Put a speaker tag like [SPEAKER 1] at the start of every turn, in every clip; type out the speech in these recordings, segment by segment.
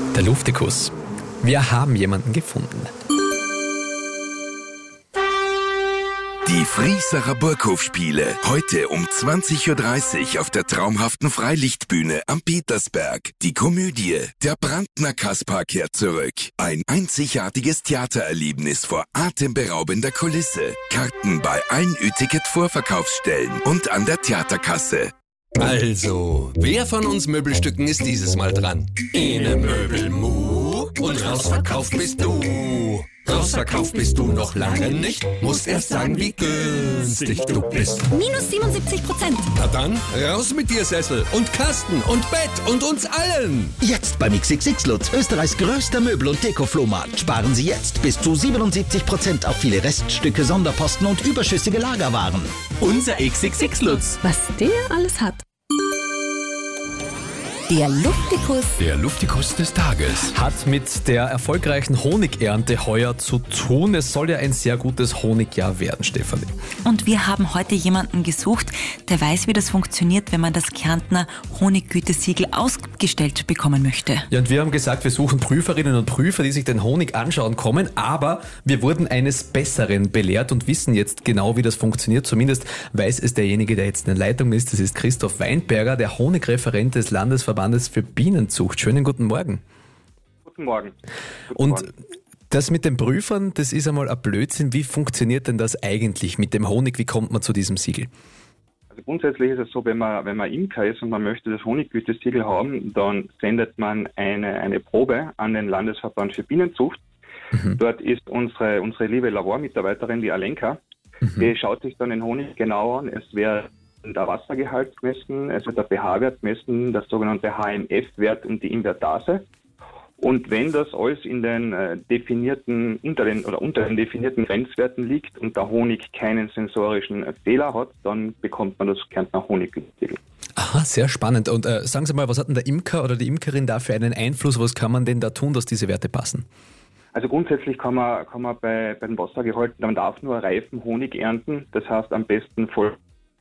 [SPEAKER 1] Der Luftikus. Wir haben jemanden gefunden.
[SPEAKER 2] Die Friesacher Burghofspiele. Heute um 20.30 Uhr auf der traumhaften Freilichtbühne am Petersberg. Die Komödie Der Brandner Kaspar kehrt zurück. Ein einzigartiges Theatererlebnis vor atemberaubender Kulisse. Karten bei allen Ü-Ticket-Vorverkaufsstellen und an der Theaterkasse.
[SPEAKER 3] Also, wer von uns Möbelstücken ist dieses Mal dran? Ene Möbelmu und rausverkauft bist du. Rausverkauft bist du noch lange nicht, musst erst sagen, wie günstig du bist.
[SPEAKER 4] Minus 77%.
[SPEAKER 3] Na dann, raus mit dir, Sessel und Kasten und Bett und uns allen.
[SPEAKER 5] Jetzt beim XXX Lutz, Österreichs größter Möbel- und Deko-Flohmarkt. Sparen Sie jetzt bis zu 77% auf viele Reststücke, Sonderposten und überschüssige Lagerwaren.
[SPEAKER 6] Unser XXX Lutz.
[SPEAKER 4] Was der alles hat. Der Luftikus.
[SPEAKER 1] Der Luftikus des Tages hat mit der erfolgreichen Honigernte heuer zu tun. Es soll ja ein sehr gutes Honigjahr werden, Stefanie.
[SPEAKER 7] Und wir haben heute jemanden gesucht, der weiß, wie das funktioniert, wenn man das Kärntner Honiggütesiegel ausgestellt bekommen möchte.
[SPEAKER 1] Ja, und wir haben gesagt, wir suchen Prüferinnen und Prüfer, die sich den Honig anschauen kommen, aber wir wurden eines Besseren belehrt und wissen jetzt genau, wie das funktioniert. Zumindest weiß es derjenige, der jetzt in der Leitung ist. Das ist Christoph Weinberger, der Honigreferent des Landesverbandes für Bienenzucht. Schönen guten Morgen.
[SPEAKER 8] Guten Morgen.
[SPEAKER 1] Und das mit den Prüfern, das ist einmal ein Blödsinn. Wie funktioniert denn das eigentlich mit dem Honig? Wie kommt man zu diesem Siegel?
[SPEAKER 8] Also grundsätzlich ist es so, wenn man Imker ist und man möchte das Honiggütesiegel haben, dann sendet man eine Probe an den Landesverband für Bienenzucht. Dort ist unsere liebe Labormitarbeiterin, die Alenka, die schaut sich dann den Honig genau an. Es wird der Wassergehalt gemessen, es wird der pH-Wert gemessen, der sogenannte HMF-Wert und die Invertase. Und wenn das alles in den unter den definierten Grenzwerten liegt und der Honig keinen sensorischen Fehler hat, dann bekommt man das Kärntner Honiggütesiegel.
[SPEAKER 1] Aha, sehr spannend. Und sagen Sie mal, was hat denn der Imker oder die Imkerin da für einen Einfluss? Was kann man denn da tun, dass diese Werte passen?
[SPEAKER 8] Also grundsätzlich kann man bei den Wassergehalten, man darf nur reifen Honig ernten, das heißt am besten voll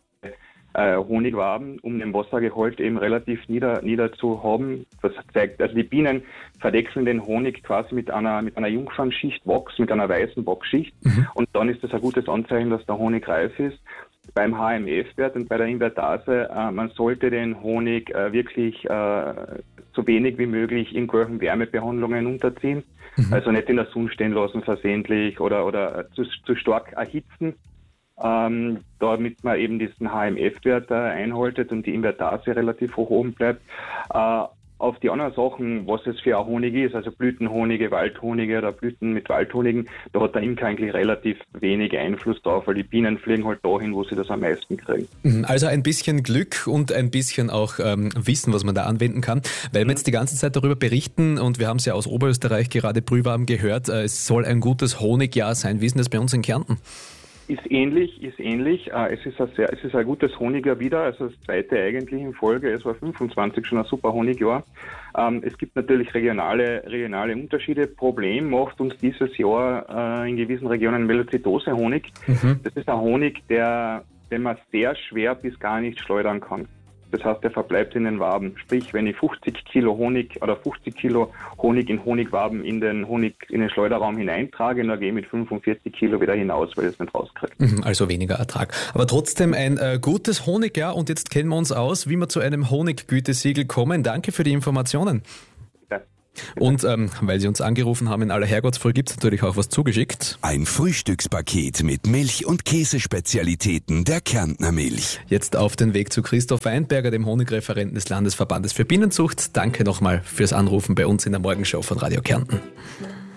[SPEAKER 8] Honigwaben, um den Wassergehalt eben relativ nieder zu haben. Das zeigt, also die Bienen verdeckeln den Honig quasi mit einer Jungfernschicht Wachs, mit einer weißen Wachsschicht. Und dann ist das ein gutes Anzeichen, dass der Honig reif ist. Beim HMF-Wert und bei der Invertase, man sollte den Honig wirklich so wenig wie möglich irgendwelchen Wärmebehandlungen unterziehen. Also nicht in der Sonne stehen lassen versehentlich oder zu stark erhitzen. Damit man eben diesen HMF-Wert einhaltet und die Invertase relativ hoch oben bleibt. Auf die anderen Sachen, was es für ein Honig ist, also Blütenhonige, Waldhonige oder Blüten mit Waldhonigen, da hat der Imker eigentlich relativ wenig Einfluss drauf, weil die Bienen fliegen halt dahin, wo sie das am meisten kriegen.
[SPEAKER 1] Also ein bisschen Glück und ein bisschen auch Wissen, was man da anwenden kann, weil wir jetzt die ganze Zeit darüber berichten und wir haben es ja aus Oberösterreich gerade Brühwarm gehört, es soll ein gutes Honigjahr sein. Wie ist denn das bei uns in Kärnten?
[SPEAKER 8] Ist ähnlich. Es ist ein gutes Honigjahr wieder, also das zweite eigentlich in Folge. Es war 25 schon ein super Honigjahr. Es gibt natürlich regionale Unterschiede. Problem macht uns dieses Jahr in gewissen Regionen Melozidose-Honig. Das ist ein Honig, den man sehr schwer bis gar nicht schleudern kann. Das heißt, der verbleibt in den Waben. Sprich, wenn ich 50 Kilo Honig oder 50 Kilo Honig in Honigwaben in den Schleuderraum hineintrage, dann gehe ich mit 45 Kilo wieder hinaus, weil ich es nicht rauskriege.
[SPEAKER 1] Also weniger Ertrag. Aber trotzdem ein gutes Honigjahr und jetzt kennen wir uns aus, wie wir zu einem Honiggütesiegel kommen. Danke für die Informationen. Und weil Sie uns angerufen haben in aller Herrgottsfrüh, gibt es natürlich auch was zugeschickt.
[SPEAKER 2] Ein Frühstückspaket mit Milch- und Käsespezialitäten der Kärntner Milch.
[SPEAKER 1] Jetzt auf den Weg zu Christoph Weinberger, dem Honigreferenten des Landesverbandes für Bienenzucht. Danke nochmal fürs Anrufen bei uns in der Morgenshow von Radio Kärnten.